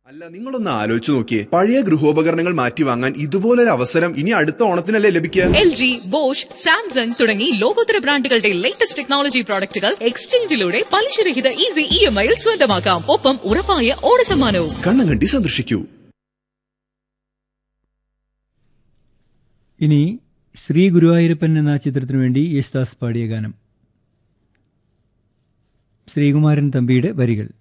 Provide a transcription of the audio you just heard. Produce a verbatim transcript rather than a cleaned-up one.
അല്ല, നിങ്ങളൊന്ന് ആലോചിച്ച് നോക്കിയേ, പഴയ ഗൃഹോപകരണങ്ങൾ മാറ്റി വാങ്ങാൻ ഇതുപോലൊരു അവസരം ഇനി അടുത്ത ഓണത്തിനല്ലേ ലഭിക്കുക? എൽ ജി, ബോഷ്, സാംസങ് തുടങ്ങി ലോകോത്തര ബ്രാൻഡുകളുടെ ലേറ്റസ്റ്റ് ടെക്നോളജി പ്രോഡക്റ്റുകൾ എക്സ്ചേഞ്ചിലൂടെ പലിശരഹിത ഈസി ഇ എം ഐയിൽ സ്വന്തമാക്കാം. ഒപ്പം ഉറപ്പായ ഓണസമ്മാനവും. കണ്ണം കണ്ടി സന്ദർശിക്കൂ. ഇനി ശ്രീ ഗുരുവായൂരപ്പൻ എന്ന ചിത്രത്തിനു വേണ്ടി യേശുദാസ് പാടിയ ഗാനം. ശ്രീകുമാരൻ തമ്പിയുടെ വരികൾ.